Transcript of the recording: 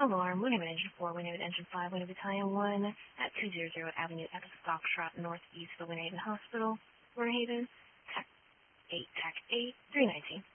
alarm, Winnipeg Engine 4, Winnipeg Engine 5, Winnipeg Battalion 1 at 200 Avenue X, Foxtrot, northeast of Winnipeg Hospital, Warhaven, TAC 8, TAC 8, 319.